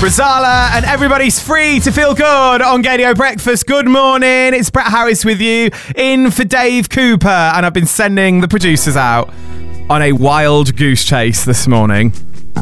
Rosala and everybody's free to feel good on Gadio Breakfast. Good morning. It's Brett Harris with you in for Dave Cooper, and I've been sending the producers out on a wild goose chase this morning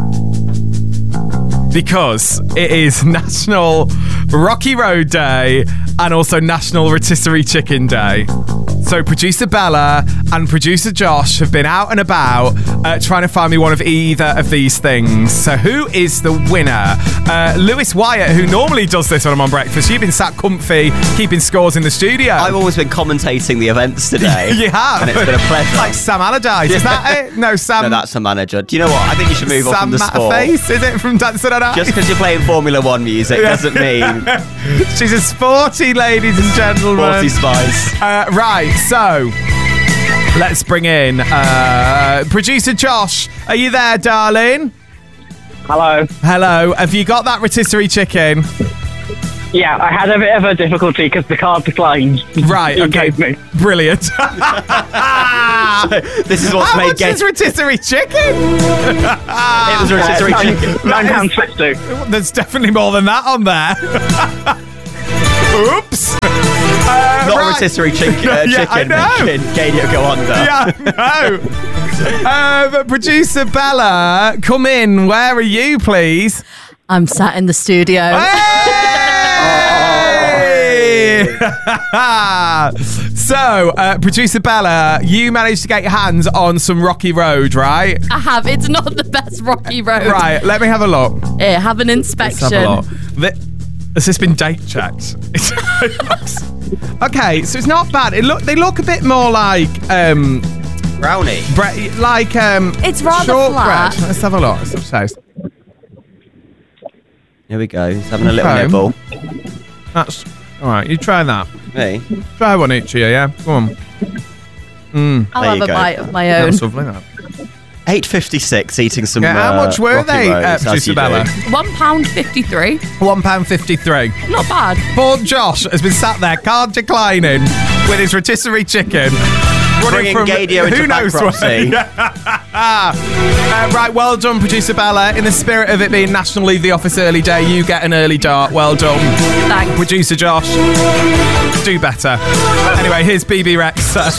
because it is National Rocky Road Day and also National Rotisserie Chicken Day. So producer Bella and producer Josh have been out and about trying to find me one of either of these things. So who is the winner? Lewis Wyatt, who normally does this when I'm on breakfast. You've been sat comfy, keeping scores in the studio. I've always been commentating the events today. You have? And it's been a pleasure. Like Sam Allardyce, is that it? No, Sam. No, that's a manager. Do you know what? I think you should move on from the sport. Sam Matterface, is it, from Dancing on Ice? Just because you're playing Formula One music doesn't mean... She's a sporty, ladies and gentlemen. Sporty spice. Right, so... let's bring in producer Josh. Are you there, darling? Hello. Hello. Have you got that rotisserie chicken? Yeah, I had a bit of a difficulty because the card declined. Right, You okay. gave me. Brilliant. This is what's How made much is rotisserie chicken? It was rotisserie chicken. £9.50. There's definitely more than that on there. Oops. Not right. rotisserie chicken Yeah, I know. making Gadio go under. Yeah, no. Producer Bella, come in. Where are you, please? I'm sat in the studio. Hey! So, producer Bella, you managed to get your hands on some Rocky Road, right? I have. It's not the best Rocky Road. Right, let me have a look. Here, have an Let's inspection. have a look. Has this been date checked? Okay, so it's not bad. They look a bit more like Brownie. It's rather shortbread. flat. Let's have a look. Let's have a taste. Here we go. He's having a little Okay. nibble. That's all right. You try that. Me? Try one each here, yeah. Go on. I'll There have you a go. bite of my own. That's lovely. That. 8.56 eating some Yeah, how much were Rocky they, Roads, as producer you do. Bella? £1.53. £1.53. Not bad. Poor Josh has been sat there, card declining, with his rotisserie chicken. Bringing Gadio into bankruptcy. Right, well done, producer Bella. In the spirit of it being National Leave the Office Early Day, you get an early dart. Well done. Thanks. Producer Josh, do better. Anyway, here's BB Rex.